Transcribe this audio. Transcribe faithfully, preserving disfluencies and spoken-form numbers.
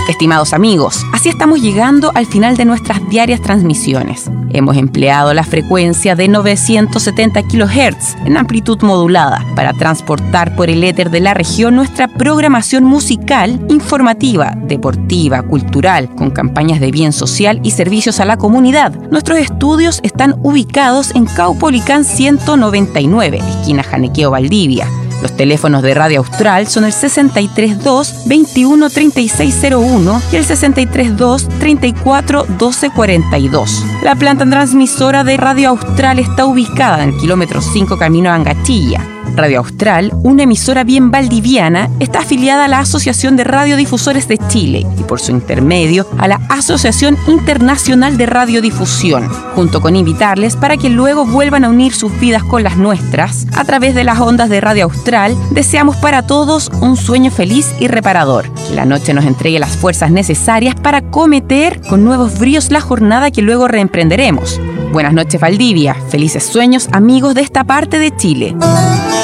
Estimados amigos, así estamos llegando al final de nuestras diarias transmisiones. Hemos empleado la frecuencia de novecientos setenta kilohertz en amplitud modulada para transportar por el éter de la región nuestra programación musical, informativa, deportiva, cultural, con campañas de bien social y servicios a la comunidad. Nuestros estudios están ubicados en Caupolicán ciento noventa y nueve, esquina Janequeo Valdivia. Los teléfonos de Radio Austral son el sesenta y tres dos, veintiuno, treinta y seis cero uno y el sesenta y tres dos, treinta y cuatro, doce cuarenta y dos. La planta transmisora de Radio Austral está ubicada en el kilómetro cinco camino a Angachilla. Radio Austral, una emisora bien valdiviana, está afiliada a la Asociación de Radiodifusores de Chile y por su intermedio a la Asociación Internacional de Radiodifusión, junto con invitarles para que luego vuelvan a unir sus vidas con las nuestras a través de las ondas de Radio Austral. Deseamos para todos un sueño feliz y reparador. Que la noche nos entregue las fuerzas necesarias para cometer con nuevos bríos la jornada que luego reemprenderemos. Buenas noches, Valdivia. Felices sueños, amigos de esta parte de Chile.